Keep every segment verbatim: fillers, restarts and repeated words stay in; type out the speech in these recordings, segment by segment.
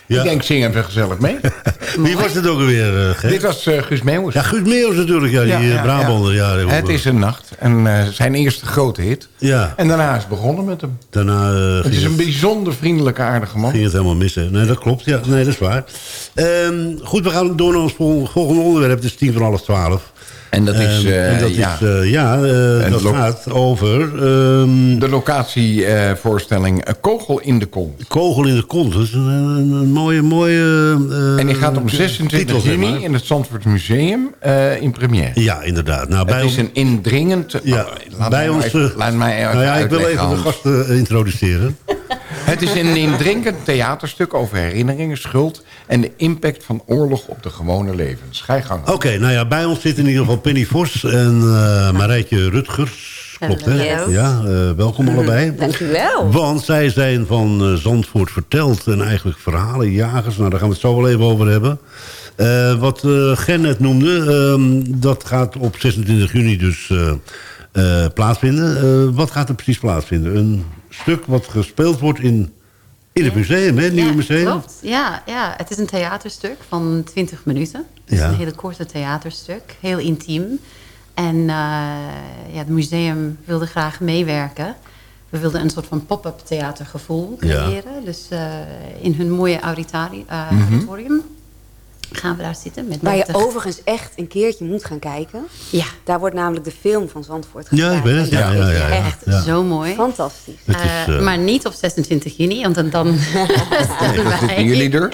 Ja. Ik denk, zing even gezellig mee. Wie was het ook alweer, uh, Gert? Dit was uh, Guus Meeuwis. Ja, Guus Meeuwis natuurlijk, ja, die ja, ja, Brabander. Ja. Ja, het is een nacht. En uh, zijn eerste grote hit. Ja. En daarna is het begonnen met hem. Daarna, uh, het is een bijzonder vriendelijke, aardige man. Ging het helemaal missen. Nee, dat klopt. Ja, nee, dat is waar. Um, goed, we gaan door naar ons volgende onderwerp. Het is tien van half twaalf. En dat is, uh, um, en dat ja, is, uh, ja uh, dat gaat over... Um, de locatievoorstelling uh, Kogel in de Kont. Kogel in de Kont, dat is een, een, een mooie, mooie... Uh, en die gaat op zesentwintig juni in het Zandvoort Museum uh, in première. Ja, inderdaad. Nou, bij het is ons, een indringend... Ja, oh, laat bij mij ons... Even, laat mij even nou ja, ik wil even Hans. de gasten uh, introduceren. Het is een indringend theaterstuk over herinneringen, schuld... en de impact van oorlog op de gewone levens. Ga je gang. Oké, okay, nou ja, bij ons zitten in ieder geval Penny Vos en uh, Marijtje Rutgers. Klopt, hè? Yes. Ja, uh, welkom mm, allebei. Dank u wel. Want zij zijn van uh, Zandvoort verteld en eigenlijk verhalenjagers. Nou, daar gaan we het zo wel even over hebben. Uh, wat uh, Gen net noemde, uh, dat gaat op zesentwintig juni dus uh, uh, plaatsvinden. Uh, wat gaat er precies plaatsvinden? Een stuk wat gespeeld wordt in... In het museum, hè? Het nieuwe ja, museum. Klopt, ja, ja. Het is een theaterstuk van twintig minuten. Het is ja. een hele korte theaterstuk. Heel intiem. En uh, ja, het museum wilde graag meewerken. We wilden een soort van pop-up theatergevoel creëren. Ja. Dus uh, in hun mooie auditori- uh, mm-hmm. auditorium gaan we daar zitten. Met Waar je overigens echt een keertje moet gaan kijken. Ja. Daar wordt namelijk de film van Zandvoort gebruikt. Ja, ik weet het. Ja, ja, ja, ja. Echt ja. zo mooi. Fantastisch. Uh, is, uh... Maar niet op zesentwintig juni, want dan... dan zitten jullie er?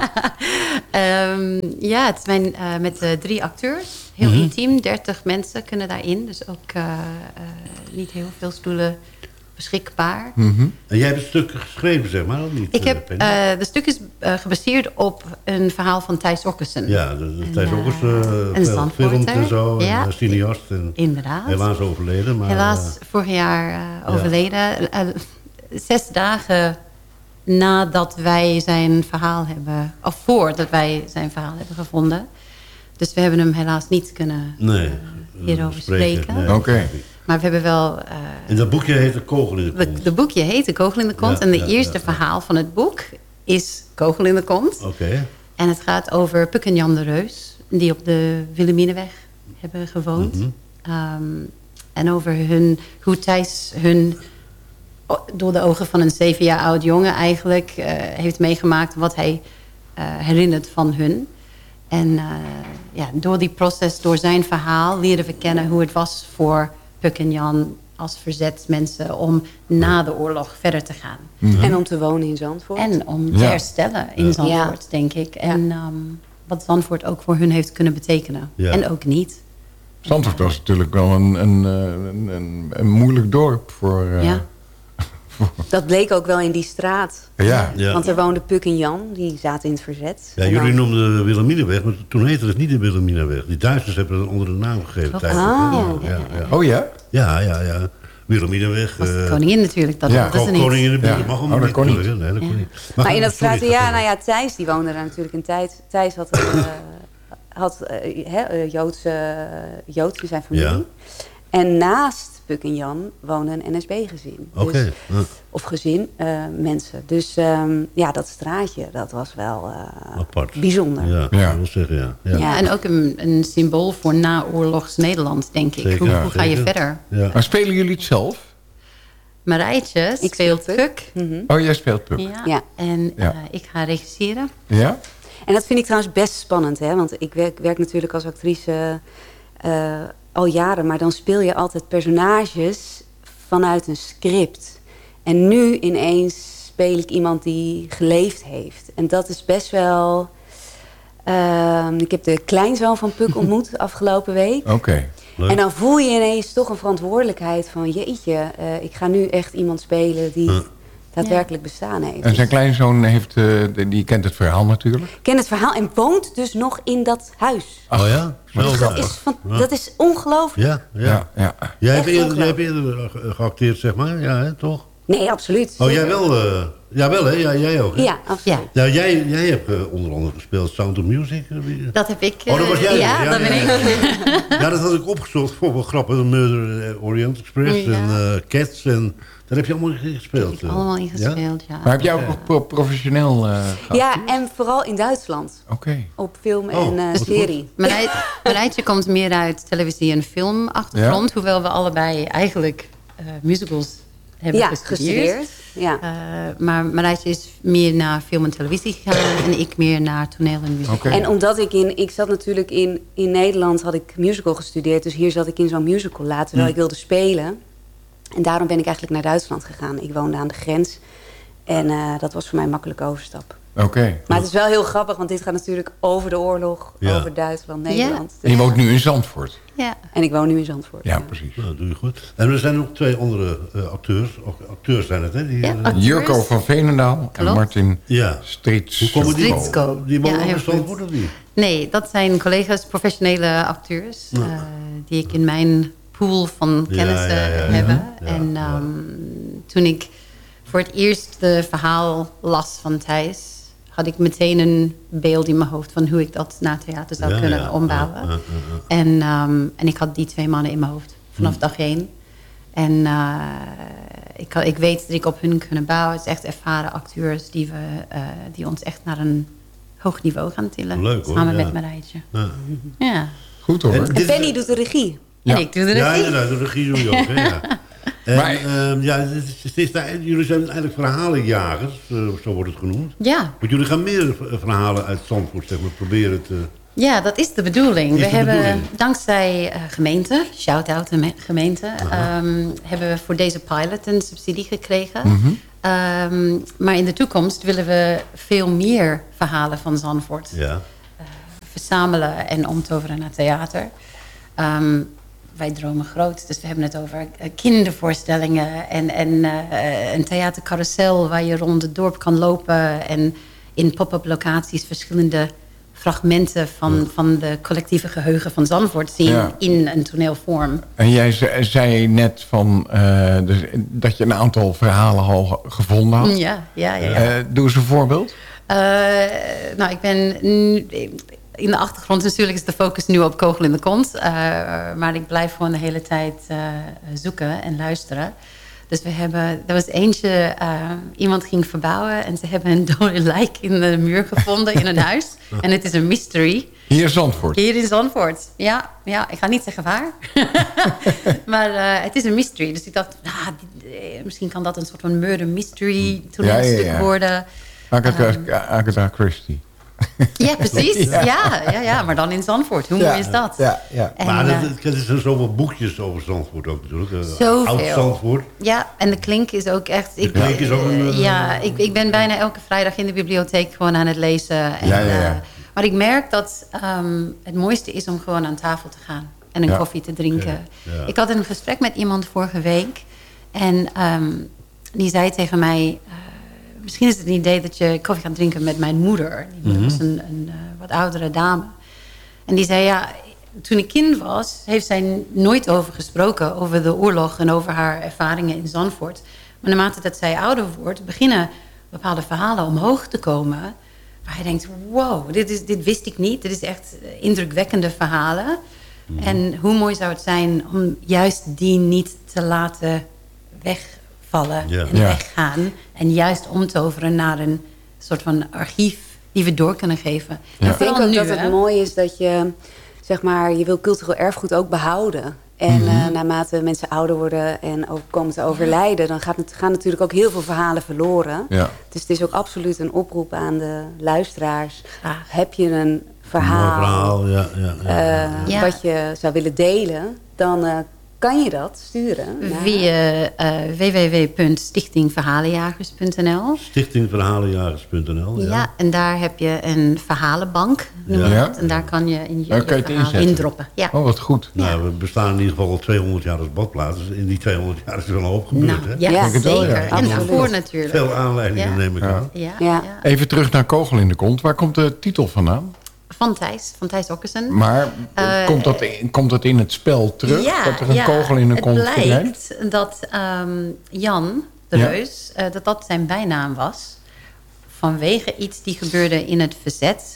um, ja, het zijn uh, met uh, drie acteurs. Heel mm-hmm. intiem, dertig mensen kunnen daarin. Dus ook uh, uh, niet heel veel stoelen beschikbaar. Mm-hmm. En jij hebt het stuk geschreven, zeg maar, of niet? Ik heb, uh, de stuk is uh, gebaseerd op een verhaal van Thijs Okkersen. Ja, de, de Thijs Okkersen, uh, filmt en zo, ja. en cineast. En inderdaad. Helaas overleden. Maar, helaas uh, vorig jaar uh, overleden. Ja. Uh, zes dagen nadat wij zijn verhaal hebben... of voordat wij zijn verhaal hebben gevonden. Dus we hebben hem helaas niet kunnen nee, uh, hierover spreken. spreken. Nee, Oké. Okay. Maar we hebben wel... Uh, en dat boekje heet De Kogel in de Kont. De, de boekje heet De Kogel in de Kont. Ja, en de ja, eerste ja, verhaal van het boek is Kogel in de Kont. Oké. Okay. En het gaat over Puk en Jan de Reus. Die op de Wilhelminaweg hebben gewoond. Mm-hmm. Um, en over hun, hoe Thijs hun... door de ogen van een zeven jaar oud jongen eigenlijk... Uh, heeft meegemaakt wat hij uh, herinnert van hun. En uh, ja, door die proces, door zijn verhaal... leren we kennen hoe het was voor Puk en Jan... als verzetsmensen om na de oorlog verder te gaan. Mm-hmm. En om te wonen in Zandvoort. En om te ja. herstellen in ja. Zandvoort, ja. denk ik. En um, wat Zandvoort ook voor hun heeft kunnen betekenen. Ja. En ook niet. Zandvoort was natuurlijk wel een, een, een, een, een moeilijk dorp voor... Uh, ja. Dat bleek ook wel in die straat. Ja. Ja. Want er woonden Puk en Jan, die zaten in het verzet. Ja, jullie dan... noemden de Wilhelminaweg, maar toen heette het niet de Wilhelminaweg. Die Duitsers hebben het een andere naam gegeven. Oh, ja, ja, ja. oh ja? Ja, ja, ja. Wilhelminaweg. Dat was de koningin natuurlijk. Dat ja. was de koningin, dat ja. mag oh, dat kon niet. Nee, dat kon ja. niet. Maar, maar in dat straat, ja, nou ja, Thijs, die woonde daar natuurlijk een tijd. Thijs had, uh, had uh, he, Joodse, Joods in zijn familie. Ja. En naast Puk en Jan wonen een N S B-gezin. Oké. Okay. Dus, ja. Of gezin, uh, mensen. Dus um, ja, dat straatje, dat was wel uh, apart. Bijzonder. Ja, ja. Ik wil zeggen, ja. Ja. ja, en ook een, een symbool voor naoorlogs Nederland, denk ik. Zeker, hoe, ja, hoe ga je zeker. verder? Ja. Maar spelen jullie het zelf? Marijtje ik speelt Puk. Puk. Mm-hmm. Oh, jij speelt Puk. Ja. Ja. En ja. Uh, ik ga regisseren. Ja? En dat vind ik trouwens best spannend, hè? Want ik werk, werk natuurlijk als actrice uh, al jaren. Maar dan speel je altijd personages vanuit een script. En nu ineens speel ik iemand die geleefd heeft. En dat is best wel... Uh, ik heb de kleinzoon van Puk ontmoet afgelopen week. Oké. Okay. En dan voel je ineens toch een verantwoordelijkheid van... jeetje, uh, ik ga nu echt iemand spelen die huh. daadwerkelijk bestaan heeft. En zijn kleinzoon heeft, uh, die kent het verhaal natuurlijk? Kent het verhaal en woont dus nog in dat huis. Oh ja? Dus dat, is van, ja. dat is ongelooflijk. Ja, ja. ja, ja. Jij hebt eerder, jij hebt eerder geacteerd, zeg maar. Ja, hè, toch? Nee, absoluut. Oh, jij wel? Uh, Jawel, hè? Ja, jij ook. Hè? Ja, absoluut. Ja. Nou, jij, jij hebt uh, onder andere gespeeld Sound of Music. uh, wie- Dat heb ik. Oh, dat was eh, jij. Ja, dat ben ik. Ja, dat had ik opgezocht voor wel grappig. Murder uh, Orient Express Ja. en uh, Cats. En daar heb je allemaal in gespeeld. Ik heb uh. allemaal in Ja? gespeeld, ja. Maar heb jij ook nog pro- professioneel uh, gehad? Ja, en vooral in Duitsland. Oké. Op film Oh, en uh, wat goed. serie. Marij- Marijtje komt meer uit televisie- en filmachtergrond. Hoewel we allebei eigenlijk uh, musicals hebben Ja, gestudeerd. gestudeerd. Ja. Uh, maar Marijtje is meer naar film en televisie gegaan. En ik meer naar toneel en musical. Oké. En omdat ik in... Ik zat natuurlijk in... In Nederland had ik musical gestudeerd. Dus hier zat ik in zo'n musical later. Terwijl ik wilde spelen. En daarom ben ik eigenlijk naar Duitsland gegaan. Ik woonde aan de grens. En uh, dat was voor mij een makkelijke overstap. Oké. Maar het is wel heel grappig. Want dit gaat natuurlijk over de oorlog. Ja. Over Duitsland, Nederland. En je woont nu in Zandvoort. Ja. En ik woon nu in Zandvoort. Ja, precies. Nou, dat doe je goed. En er zijn ook twee andere uh, acteurs. Ook acteurs zijn het, hè? Die, Ja, uh, acteurs. Jurko van Veenendaal en Klopt. Martin Ja. Strits. Hoe komen die? Stritsko. Die wonen Ja, ook in heel Zandvoort of niet? Nee, dat zijn collega's, professionele acteurs. Ja. Uh, die ik in mijn pool van Ja, kennissen ja, ja, ja. hebben. Ja, en um, ja. toen ik voor het eerst de verhaal las van Thijs... had ik meteen een beeld in mijn hoofd van hoe ik dat naar theater zou Ja, kunnen ja. ombouwen. Ja, ja, ja, ja. En, um, en ik had die twee mannen in mijn hoofd vanaf Hm. dag één. En uh, ik, ik weet dat ik op hun kunnen bouwen. Het is echt ervaren acteurs die, we, uh, die ons echt naar een hoog niveau gaan tillen. Leuk, hoor, Samen ja. met Marijtje. Ja. Ja. Goed hoor. En- En Dit- Penny doet de regie. Ja. En ik doe de Ja, regie. inderdaad, de regie doe je ook. Hè, ja. En, Maar- ehm, ja, het is, het is daar- jullie zijn eigenlijk verhalenjagers, uh, zo wordt het genoemd. Ja. Want jullie gaan meer v- verhalen uit Zandvoort, zeg maar, proberen te... Ja, dat is de bedoeling. Is we de hebben bedoeling. dankzij uh, gemeente, shout-out de me- gemeente... Um, hebben we voor deze pilot een subsidie gekregen. Mhm. Um, maar in de toekomst willen we veel meer verhalen van Zandvoort Ja. verzamelen en omtoveren naar theater. Um, wij dromen groot, dus we hebben het over uh, kindervoorstellingen... en, en uh, een theatercarousel waar je rond het dorp kan lopen... en in pop-up locaties verschillende fragmenten van, Ja. van de collectieve geheugen van Zandvoort zien... Ja. in een toneelvorm. En jij ze- zei net van, uh, dus, dat je een aantal verhalen al gevonden had. Ja, ja, ja. ja. Uh, doe eens een voorbeeld. Uh, nou, ik ben... nu- in de achtergrond natuurlijk is de focus nu op Kogel in de Kont. Uh, maar ik blijf gewoon de hele tijd uh, zoeken en luisteren. Dus we hebben... Er was eentje... Uh, iemand ging verbouwen en ze hebben een dode lijk in de muur gevonden in een huis. En het is een mystery. Hier in Zandvoort. Hier in Zandvoort. Ja, ja, ik ga niet zeggen waar. maar uh, het is een mystery. Dus ik dacht, ah, dit, eh, misschien kan dat een soort van murder mystery toneelstuk Ja, ja, ja. worden. Agatha, Um, Agatha Christie. Ja, precies. Ja. Ja, ja, ja, maar dan in Zandvoort. Hoe mooi is dat? Ja, ja. En, maar uh, er zijn zoveel boekjes over Zandvoort ook natuurlijk. Uh, Zoveel. Oud Zandvoort. ja, en de Klink is ook echt... Ik, Klink is ook een, eh, uh, ja, ik, ik ben bijna elke vrijdag in de bibliotheek gewoon aan het lezen. En, Ja, ja, ja. uh, maar ik merk dat um, het mooiste is om gewoon aan tafel te gaan. En een Ja. koffie te drinken. Ja, ja. Ik had een gesprek met iemand vorige week. En um, die zei tegen mij... Uh, misschien is het een idee dat je koffie gaat drinken met mijn moeder. Die moeder was een, een uh, wat oudere dame. En die zei, ja, toen ik kind was... heeft zij nooit over gesproken over de oorlog... en over haar ervaringen in Zandvoort. Maar naarmate dat zij ouder wordt... beginnen bepaalde verhalen omhoog te komen... waar je denkt, wow, dit, is, dit wist ik niet. Dit is echt indrukwekkende verhalen. Mm. En hoe mooi zou het zijn om juist die niet te laten wegvallen Ja. en Ja. weggaan. En juist omtoveren naar een soort van archief die we door kunnen geven. Ja. En Ik denk vooral ook nu, dat het hè. mooi is dat je, zeg maar, je wil cultureel erfgoed ook behouden. En Mhm. uh, naarmate mensen ouder worden en ook komen te overlijden... dan gaat het, gaan natuurlijk ook heel veel verhalen verloren. Ja. Dus het is ook absoluut een oproep aan de luisteraars. Graag. Heb je een Mooi verhaal, verhaal, ja. ja, ja. uh, Ja. wat je zou willen delen... dan uh, kan je dat sturen. naar- Via uh, w w w punt stichting verhalenjagers punt n l. stichting verhalenjagers punt n l. Ja. Ja. en daar heb je een verhalenbank, noem je Ja. dat. En daar kan je in je, Daar je kan je het verhaal inzetten. indroppen. Ja. Oh, wat goed. Nou, we bestaan in ieder geval al tweehonderd jaar als badplaats. Dus in die tweehonderd jaar is er wel een hoop gebeurd. Nou, hè? ja, Ja, denk het wel, zeker. ja. En Absoluut. daarvoor natuurlijk. Veel aanleidingen Ja. neem ik Ja. aan. Ja, Ja. ja. Even terug naar Kogel in de Kont. Waar komt de titel vandaan? Van Thijs, van Thijs Okkersen. Maar Uh, komt, dat in, komt dat in het spel terug? Ja, dat er een ja, kogel in de kont het verdwijnt? blijkt dat um, Jan, de Ja. Reus, uh, dat dat zijn bijnaam was. Vanwege iets die gebeurde in het verzet.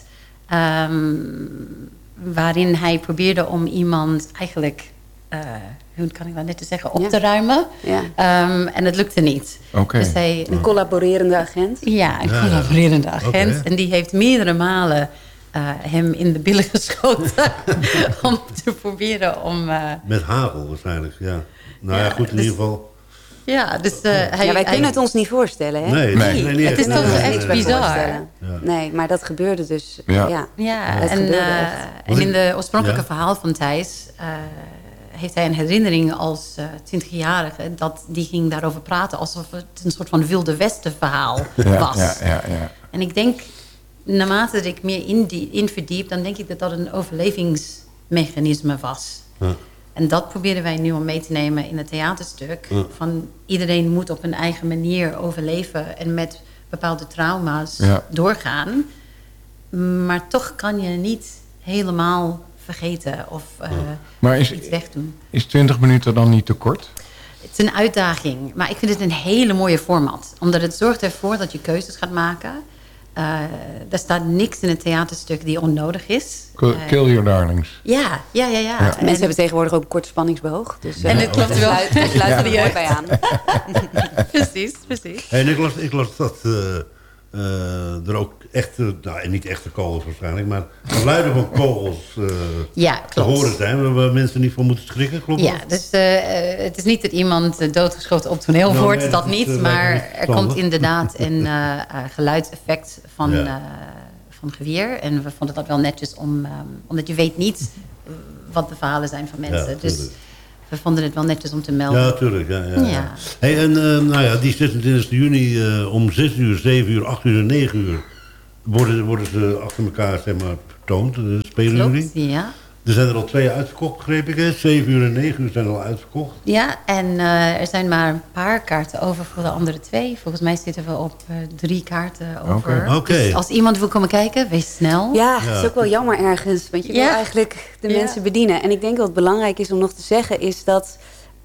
Um, waarin hij probeerde om iemand eigenlijk... Uh, hoe kan ik dat net te zeggen, op ja. te ruimen. Ja. Um, en het lukte niet. Okay. Dus hij, een collaborerende agent. Ja, een ja, collaborerende agent. Okay. En die heeft meerdere malen uh, hem in de billen geschoten. om te proberen om... Uh, Met hagel waarschijnlijk, ja. Nou ja, ja, goed, in dus, ieder geval... Ja, dus uh, hij... Ja, wij hij, kunnen het ons niet voorstellen, hè? Nee, nee, nee, niet het is echt. toch Nee, echt nee, nee, bizar. nee. Ja. Nee, maar dat gebeurde dus. Ja. Ja, Ja, dat en, gebeurde uh, echt. en in de oorspronkelijke Ja. verhaal van Thijs... Uh, heeft hij een herinnering als twintigjarige... dat die ging daarover praten... alsof het een soort van Wilde Westen verhaal ja, was. Ja, ja, ja. En ik denk, naarmate dat ik meer in, die, in verdiep... dan denk ik dat dat een overlevingsmechanisme was. Ja. En dat proberen wij nu om mee te nemen in het theaterstuk. Ja. Van iedereen moet op een eigen manier overleven... en met bepaalde trauma's Ja. doorgaan. Maar toch kan je niet helemaal vergeten of uh, maar is, iets wegdoen. Is twintig minuten dan niet te kort? Het is een uitdaging, maar ik vind het een hele mooie format. Omdat het zorgt ervoor dat je keuzes gaat maken. Uh, er staat niks in het theaterstuk die onnodig is. Kill, Uh, kill your darlings. Ja, ja, ja. ja. Ja. En, Mensen hebben tegenwoordig ook een korte spanningsboog. Dus, uh, en dat klopt wel. Daar sluit, sluit er Ja. mooi bij aan. precies, precies. Hey, en ik las, ik las dat uh, uh, er ook echte, nou niet echte kogels waarschijnlijk, maar geluiden van kogels uh, Ja, te klopt. horen zijn, waar mensen niet voor moeten schrikken, klopt Ja, dat? dus uh, het is niet dat iemand uh, doodgeschoten op toneel Nou, wordt, nee, dat dat is, niet. uh, Maar lijkt me er verstandig. komt inderdaad een uh, uh, geluidseffect van, Ja. uh, van geweer. En we vonden dat wel netjes, om, um, omdat je weet niet wat de verhalen zijn van mensen. Ja, dus tuurlijk. we vonden het wel netjes om te melden. Ja, tuurlijk. Ja, ja, ja. Ja. Hey, en uh, nou ja, die zesentwintigste juni uh, om zes uur, zeven uur, acht uur en negen uur worden, worden ze achter elkaar zeg maar, vertoond. Uh, spelen Klopt, jullie? ja. Er zijn er al twee uitverkocht, begreep ik. Hè? zeven uur en negen uur zijn al uitverkocht. Ja, en uh, er zijn maar een paar kaarten over voor de andere twee. Volgens mij zitten we op uh, drie kaarten over. Oké. Okay. Dus als iemand wil komen kijken, wees snel. Ja, het is ook wel jammer ergens. Want je wil Ja. eigenlijk de Ja. mensen bedienen. En ik denk wat belangrijk is om nog te zeggen... is dat,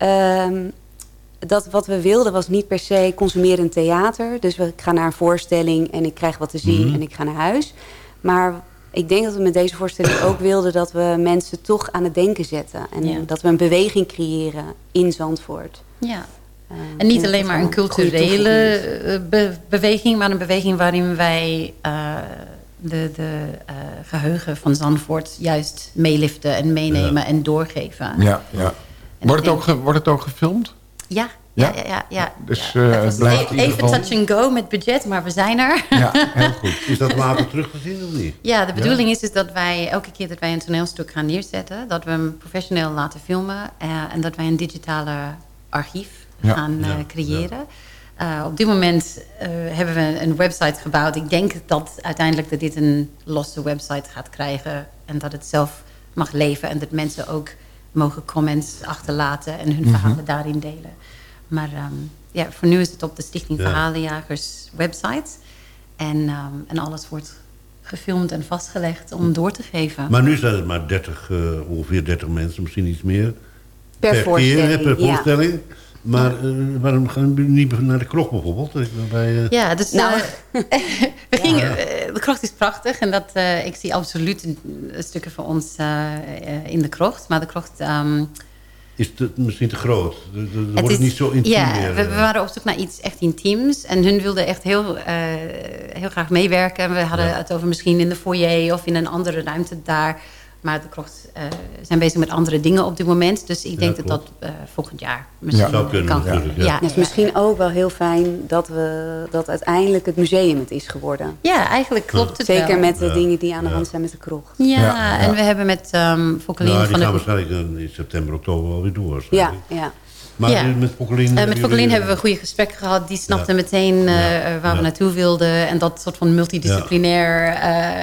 um, dat wat we wilden was niet per se consumerend theater. Dus we gaan naar een voorstelling en ik krijg wat te zien Mm-hmm. en ik ga naar huis. Maar ik denk dat we met deze voorstelling ook wilden... dat we mensen toch aan het denken zetten. En Ja. dat we een beweging creëren in Zandvoort. Ja. Uh, En niet dat alleen dat maar wel een goede culturele toevoeging is. uh, be- beweging... maar een beweging waarin wij uh, de, de uh, geheugen van Zandvoort... juist meeliften en meenemen Ja. en doorgeven. Ja, ja. En Wordt, het ik ook ge, wordt het ook gefilmd? Ja, Ja? ja, ja. ja, ja. Dus, ja. uh, Het het was blijft even, in ieder even geval- touch and go met budget, maar we zijn er. Ja, heel goed. Is dat later terug te zien of niet? Ja, de bedoeling is, is dat wij elke keer dat wij een toneelstuk gaan neerzetten... dat we hem professioneel laten filmen... Uh, en dat wij een digitale archief Ja. gaan uh, Ja, creëren. Uh, op dit moment uh, hebben we een website gebouwd. Ik denk dat uiteindelijk dat dit een losse website gaat krijgen... en dat het zelf mag leven... en dat mensen ook mogen comments achterlaten... en hun Mm-hmm. verhalen daarin delen. Maar um, ja, voor nu is het op de Stichting Ja. Verhalenjagers website... En, um, en alles wordt gefilmd en vastgelegd om door te geven. Maar nu zijn het maar dertig, uh, ongeveer dertig mensen, misschien iets meer. Per keer, voorstelling, hè, per ja. voorstelling. Maar uh, waarom gaan we niet naar de krocht bijvoorbeeld? Bij, uh... Ja, dus Nou. uh, we gingen, uh, de krocht is prachtig. En dat, uh, ik zie absoluut stukken van ons uh, uh, in de krocht. Maar de krocht... Um, Is het misschien te groot? Dan wordt het het is, niet zo intiem ja, meer. we, we waren op zoek naar iets echt intiems. En hun wilden echt heel, uh, heel graag meewerken. We hadden Ja. het over misschien in de foyer of in een andere ruimte daar. Maar de krocht uh, zijn bezig met andere dingen op dit moment. Dus ik denk dat klopt. dat uh, volgend jaar misschien Ja. Zou kunnen kan natuurlijk, gebeuren. ja. Ja, Het is misschien ook wel heel fijn dat, we, dat uiteindelijk het museum het is geworden. ja, eigenlijk klopt het Zeker wel. met de Ja. dingen die aan de Ja. hand zijn met de krocht. Ja, Ja, ja. en we hebben met um, Fokkelien Nou, die van gaan de... waarschijnlijk in september, oktober wel weer door. Ja, waarschijnlijk. ja. Maar Ja. uh, met Fokkelien... Uh, met Fokkelien hebben we goede gesprekken gehad. Die snapte Ja. meteen uh, Ja. waar we Ja. naartoe wilden. En dat soort van multidisciplinair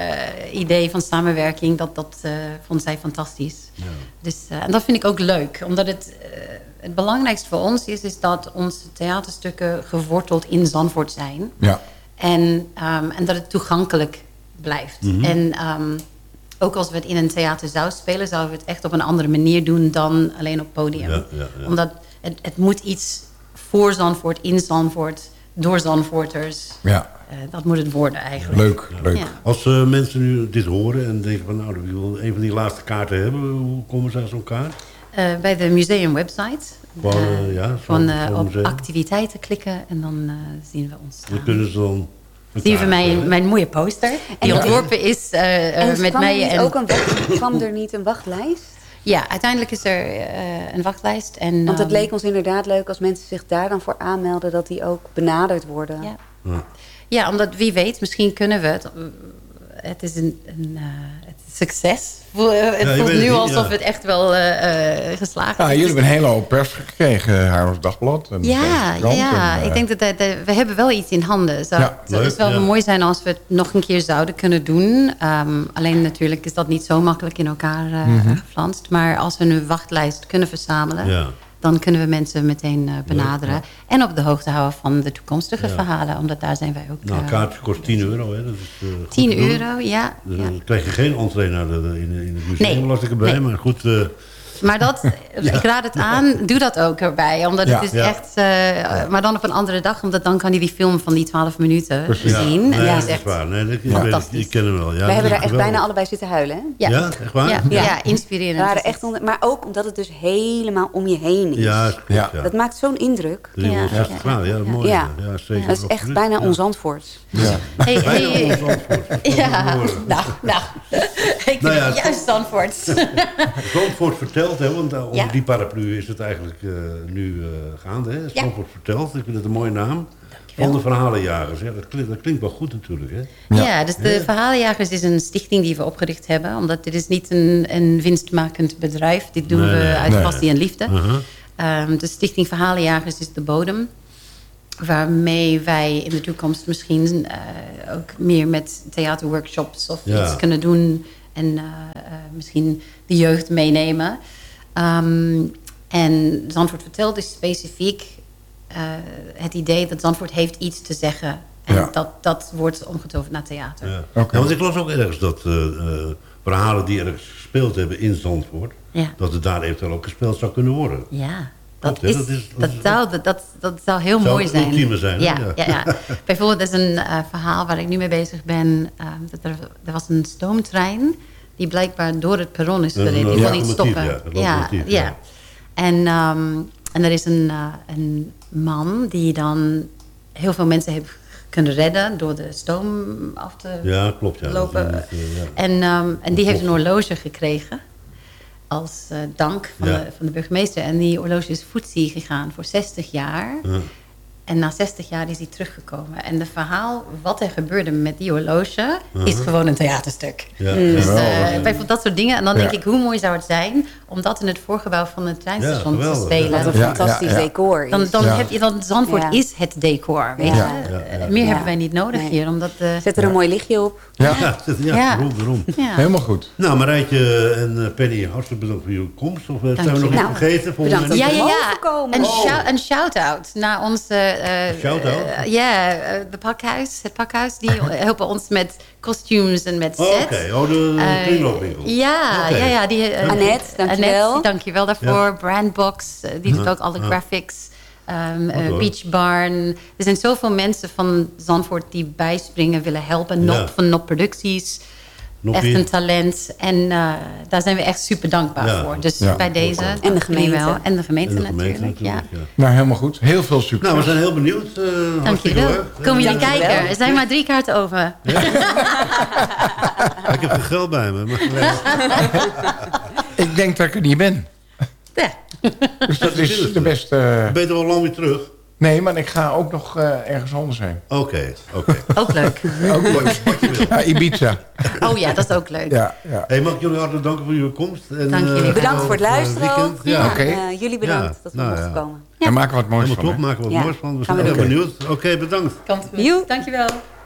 uh, idee van samenwerking... dat, dat uh, vond zij fantastisch. Ja. Dus, uh, en dat vind ik ook leuk. Omdat het, uh, het belangrijkste voor ons is... is dat onze theaterstukken geworteld in Zandvoort zijn. Ja. En, um, en dat het toegankelijk blijft. Mhm. En um, ook als we het in een theater zouden spelen... zouden we het echt op een andere manier doen dan alleen op podium. Ja, ja, ja. Omdat het, het moet iets voor Zandvoort, in Zandvoort, door Zandvoorters. Ja. Uh, dat moet het worden eigenlijk. Leuk, leuk. Ja. Als uh, mensen nu dit horen en denken van... nou, ik wil een van die laatste kaarten hebben. Hoe komen ze aan zo'n kaart? Uh, bij de museumwebsite. Van, uh, ja, van uh, op museum. activiteiten klikken en dan uh, zien we ons staan. Dan kunnen ze dan... Zien we mijn, mijn mooie poster. Die en ontworpen is uh, uh, en met kwam mij. Er En ook een wacht, kwam er niet een wachtlijst? Ja, uiteindelijk is er uh, een wachtlijst. En, Want het um, leek ons inderdaad leuk als mensen zich daar dan voor aanmelden... dat die ook benaderd worden. Ja, Ja. ja omdat wie weet, misschien kunnen we het. Het is een, een uh, het is succes. Het Ja, voelt nu niet, alsof ja. het echt wel uh, uh, geslaagd Ja, is. jullie hebben een hele hoop pers gekregen, Haarlems Dagblad. En Ja, de krant ja. en, uh, ik denk dat, dat, dat we hebben wel iets in handen. Zou, Ja, het zou leuk, wel ja. mooi zijn als we het nog een keer zouden kunnen doen. Um, alleen natuurlijk is dat niet zo makkelijk in elkaar uh, Mhm. geflanst. Maar als we een wachtlijst kunnen verzamelen... Ja. dan kunnen we mensen meteen uh, benaderen. Leuk, En op de hoogte houden van de toekomstige Ja. verhalen. Omdat daar zijn wij ook... Nou, een uh, kaartje kost tien euro, hè. Dat is, uh, goed tien te doen. euro, ja. Dus ja. dan krijg je geen entree naar de, in, in het museum, Nee, las ik erbij. nee. Maar goed, uh, Maar dat, ik raad het aan, doe dat ook erbij. Omdat Ja. het is Ja. echt... Uh, maar dan op een andere dag. Omdat dan kan hij die film van die twaalf minuten Precies. ja, zien. nee, en die dat is is echt waar. Nee, dat, ik, Ja. weet, Fantastisch. ik ken hem wel. Ja, Wij dat hebben is daar echt geweldig. bijna allebei zitten huilen. Hè? Ja, Ja, echt waar? Ja, Ja. ja. We inspirerend. waren echt onder, maar ook omdat het dus helemaal om je heen is. Ja, dat klopt, Ja. ja. Dat maakt zo'n indruk. driehonderdvijftig Ja. graden, ja, dat is mooi. Ja. Ja, ja, zeker. Dat is echt absoluut. bijna Ja. on-Zandvoort. ja. Hey, Bijna hey, ons Zandvoort. Dat is ja, wel mooi. nou, nou. Ik Nou ja, vind het juist Zandvoort. Zandvoort vertelt, hè, want uh, onder Ja. die paraplu is het eigenlijk uh, nu uh, gaande. Hè? Ja. Zandvoort vertelt, ik vind het een mooie naam. Van de verhalenjagers, ja, dat, klinkt, dat klinkt wel goed natuurlijk. Hè? Ja. Ja, dus de Verhalenjagers is een stichting die we opgericht hebben. Omdat dit is niet een, een winstmakend bedrijf. Dit doen Nee, we nee. uit Nee. passie en liefde. Uh-huh. Um, de stichting Verhalenjagers is de bodem. Waarmee wij in de toekomst misschien uh, ook meer met theaterworkshops of Ja. iets kunnen doen. En uh, uh, misschien de jeugd meenemen. Um, en Zandvoort vertelt is specifiek uh, het idee dat Zandvoort heeft iets te zeggen. En Ja. dat, dat wordt omgetoverd naar theater. Ja. Oké. Ja, want ik las ook ergens dat uh, uh, verhalen die ergens gespeeld hebben in Zandvoort... Ja. dat het daar eventueel ook gespeeld zou kunnen worden. Ja, dat, Goed, hè? is, Dat is- dat dat, is- zou, dat, dat, dat zou heel Zou mooi het zijn. ultieme zijn, hè? Ja, Ja. ja. Ja, Bijvoorbeeld, er is een uh, verhaal waar ik nu mee bezig ben. Uh, dat er, er was een stoomtrein die blijkbaar door het perron is Een gereden. Die kon niet locomotief, stoppen. ja, een locomotief, ja. ja. En, um, en er is een, uh, een man die dan heel veel mensen heeft kunnen redden... door de stoom af te Ja, klopt. Ja. lopen. Dat is, uh, ja. En, um, en die heeft een horloge gekregen als uh, dank van, Ja. de, van de burgemeester. En die horloge is voetzie gegaan voor zestig jaar. Ja. En na zestig jaar is hij teruggekomen. En het verhaal, wat er gebeurde met die horloge... is gewoon een theaterstuk. Ja. Dus Ja. uh, Ja. bijvoorbeeld dat soort dingen. En dan Ja. denk ik, hoe mooi zou het zijn... om dat in het voorgebouw van het treinstation Ja, te geweldig. spelen. Wat een Ja, fantastisch ja, ja. decor is. Dan, dan Ja. heb je dan Zandvoort Ja. is het decor, weet Ja. je. Ja, ja, ja. Meer Ja. hebben wij niet nodig Nee. hier, omdat... Uh, Zet er een mooi lichtje op. Ja, Ja, ja, Ja. Waarom, waarom? ja. helemaal goed. Nou, Marijtje en uh, Penny, hartelijk bedankt voor jullie komst. Of uh, zijn we nog iets Dankjewel. vergeten? Volgens Bedankt mij dat niet. we Ja, ja, mogen ja. komen. Een, Oh. shou- een shout-out naar onze... uh, shout-out? uh, Ja, uh, de pakhuis, het pakhuis. Die helpen ons met kostuums en met Oh, sets. Oké, oh, de, de Uh, kringloopwinkel. ja, Oké. ja, ja. Die, uh, Annette, dankjewel. Annette, dankjewel daarvoor. Ja. Brandbox, uh, die doet Ja, ook alle ja. graphics. Um, uh, Goed, hoor. Beach Barn. Er zijn zoveel mensen van Zandvoort die bijspringen, willen helpen. Nop Ja. van Nop Producties. Noppie. Echt een talent. En uh, daar zijn we echt super dankbaar Ja. voor. Dus Ja. bij deze. En de gemeente. Wel. En de gemeente, En de gemeente natuurlijk. natuurlijk, Ja. ja. Nou, helemaal goed. Heel veel succes. Nou, we zijn heel benieuwd. Uh, Dank hartstikke je wel. leuk. Komen jullie Dankjewel. kijken? Er zijn maar drie kaarten over. Ja, ik heb geen geld bij me. Maar, Ik denk dat ik er niet ben. Ja. Dus dat is de beste... ben je er al lang weer terug? Nee, maar ik ga ook nog uh, ergens anders heen. Oké, oké. Ook leuk. Ook leuk. Wat je wil. Ja, Ibiza. Oh ja, dat is ook leuk. Ja, ja. Hey, mag ik jullie hartelijk danken voor jullie komst. En, Dank jullie uh, wel. Bedankt voor het uh, luisteren weekend. ook. Ja, Oké. Uh, jullie bedankt Ja, dat we nou mochten ja. komen. En maken we wat moois helemaal van. top. hè? Maken we wat Ja, moois van. We gaan zijn we heel doen. benieuwd. Oké, bedankt. Kant goed. Joe. Dankjewel.